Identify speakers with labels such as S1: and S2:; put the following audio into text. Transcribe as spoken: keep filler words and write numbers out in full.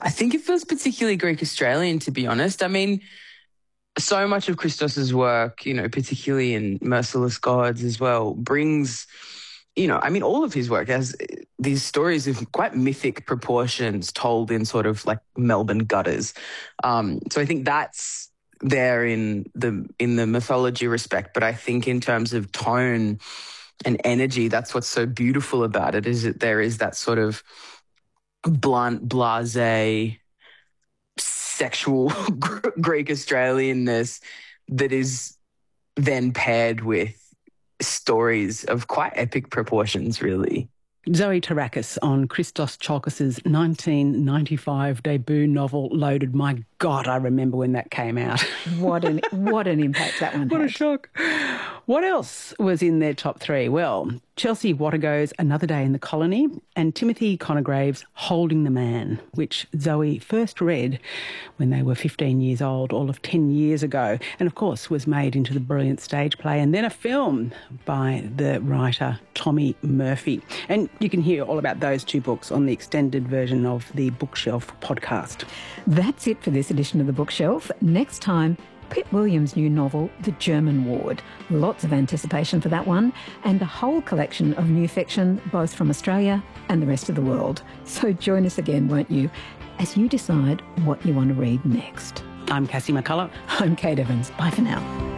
S1: I think it feels particularly Greek-Australian, to be honest. I mean, so much of Christos's work, you know, particularly in Merciless Gods as well, brings, you know, I mean, all of his work has these stories of quite mythic proportions told in sort of like Melbourne gutters. Um, so I think that's there in the in the mythology respect, but I think in terms of tone and energy, that's what's so beautiful about it, is that there is that sort of blunt, blasé, sexual Greek Australianness that is then paired with stories of quite epic proportions, really.
S2: Zoe Tarakis on Christos Tsiolkas's nineteen ninety-five debut novel Loaded. My God, I remember when that came out.
S3: What an what an impact that one had.
S2: What a shock. What else was in their top three? Well, Chelsea Wattego's Another Day in the Colony and Timothy Conograve's Holding the Man, which Zoe first read when they were fifteen years old, all of ten years ago, and of course was made into the brilliant stage play and then a film by the writer Tommy Murphy. And you can hear all about those two books on the extended version of the Bookshelf podcast.
S3: That's it for this edition of The Bookshelf. Next time, Pip Williams' new novel, The German Ward. Lots of anticipation for that one, and a whole collection of new fiction, both from Australia and the rest of the world. So join us again, won't you, as you decide what you want to read next.
S2: I'm Cassie McCullough.
S3: I'm Kate Evans. Bye for now.